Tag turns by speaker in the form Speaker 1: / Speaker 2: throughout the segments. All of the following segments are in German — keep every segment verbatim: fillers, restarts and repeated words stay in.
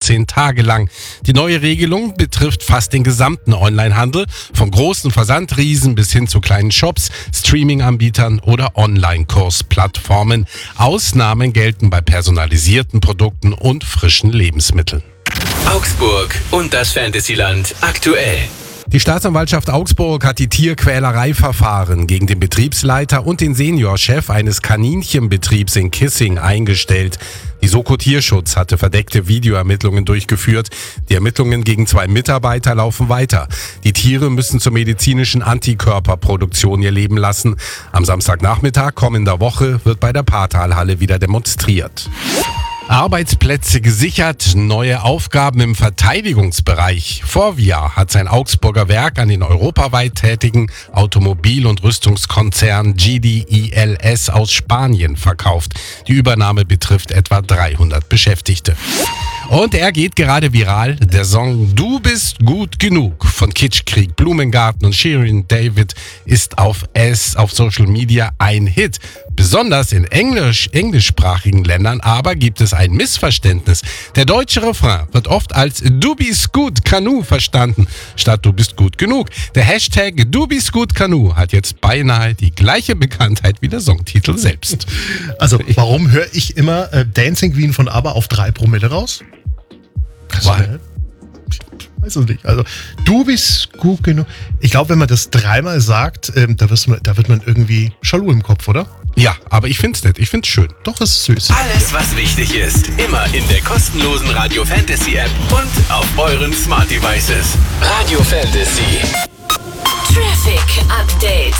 Speaker 1: vierzehn Tage lang. Die neue Regelung betrifft fast den gesamten Onlinehandel, von großen Versandriesen bis hin zu kleinen Shops, Streaming-Anbietern oder Online-Kursplattformen. Ausnahmen gelten bei personalisierten Produkten und frischen Lebensmitteln.
Speaker 2: Augsburg und das Fantasyland aktuell.
Speaker 1: Die Staatsanwaltschaft Augsburg hat die Tierquälereiverfahren gegen den Betriebsleiter und den Seniorchef eines Kaninchenbetriebs in Kissing eingestellt. Die Soko Tierschutz hatte verdeckte Videoermittlungen durchgeführt. Die Ermittlungen gegen zwei Mitarbeiter laufen weiter. Die Tiere müssen zur medizinischen Antikörperproduktion ihr Leben lassen. Am Samstagnachmittag kommender Woche wird bei der Paartalhalle wieder demonstriert. Arbeitsplätze gesichert, neue Aufgaben im Verteidigungsbereich. Forvia hat sein Augsburger Werk an den europaweit tätigen Automobil- und Rüstungskonzern G D I L S aus Spanien verkauft. Die Übernahme betrifft etwa dreihundert Beschäftigte. Und er geht gerade viral. Der Song Du bist gut genug von Kitschkrieg, Blumengarten und Shirin David ist auf S auf Social Media ein Hit. Besonders in Englisch, englischsprachigen Ländern aber gibt es ein Missverständnis. Der deutsche Refrain wird oft als Du bist gut Kanu verstanden, statt Du bist gut genug. Der Hashtag Du bist gut Kanu hat jetzt beinahe die gleiche Bekanntheit wie der Songtitel selbst.
Speaker 3: Also, warum höre ich immer äh, Dancing Queen von ABBA auf drei Promille raus?
Speaker 1: Weil?
Speaker 3: Ich weiß es nicht. Also, du bist gut genug. Ich glaube, wenn man das dreimal sagt, ähm, da, wirst man, da wird man irgendwie Schalu im Kopf, oder?
Speaker 1: Ja, aber ich find's nett, ich find's schön.
Speaker 3: Doch, es ist süß.
Speaker 2: Alles, was wichtig ist, immer in der kostenlosen Radio Fantasy App und auf euren Smart Devices. Radio Fantasy.
Speaker 4: Traffic Update.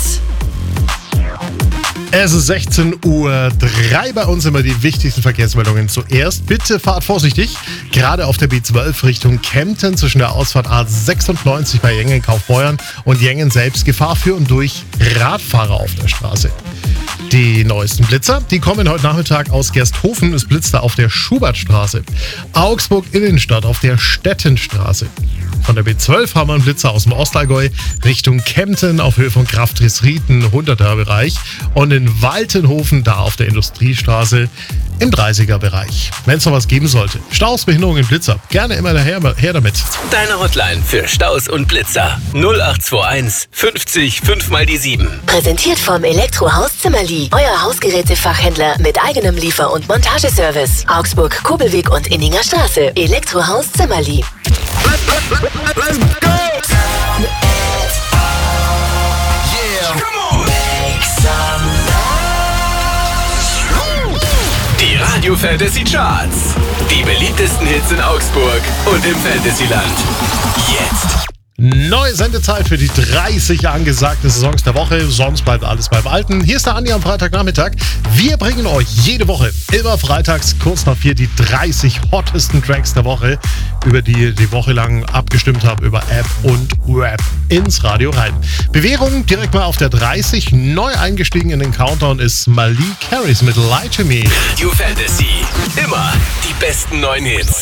Speaker 3: Es ist sechzehn Uhr drei, bei uns immer die wichtigsten Verkehrsmeldungen zuerst. Bitte fahrt vorsichtig, gerade auf der B zwölf Richtung Kempten zwischen der Ausfahrt A sechsundneunzig bei Jengen Kaufbeuern und Jengen selbst Gefahr für und durch Radfahrer auf der Straße. Die neuesten Blitzer, die kommen heute Nachmittag aus Gersthofen. Es blitzt da auf der Schubertstraße. Augsburg Innenstadt auf der Stettenstraße. Von der B zwölf haben wir einen Blitzer aus dem Ostallgäu Richtung Kempten auf Höhe von Graftriesrieden, hunderter Bereich. Und in Waltenhofen, da auf der Industriestraße im dreißiger Bereich. Wenn es noch was geben sollte, Staus, Behinderungen, Blitzer, gerne immer daher, her damit.
Speaker 2: Deine Hotline für Staus und Blitzer. null acht zwei eins fünfzig fünf mal die sieben.
Speaker 4: Präsentiert vom Elektrohaus Zimmerli. Euer Hausgerätefachhändler mit eigenem Liefer- und Montageservice. Augsburg, Kobelweg und Inninger Straße. Elektrohaus Zimmerli.
Speaker 2: Let's go! Die Radio Fantasy Charts. Die beliebtesten Hits in Augsburg und im Fantasyland. Jetzt.
Speaker 3: Neue Sendezeit für die dreißig angesagten Songs der Woche. Sonst bleibt alles beim Alten. Hier ist der Andi am Freitagnachmittag. Wir bringen euch jede Woche, immer freitags, kurz nach vier, die dreißig hottesten Tracks der Woche, über die ihr die Woche lang abgestimmt habt, über App und Web ins Radio rein. Bewährung direkt mal auf der dreißig. Neu eingestiegen in den Countdown ist Malik Harris mit Lie to Me.
Speaker 2: Radio Fantasy. Immer die besten neuen Hits.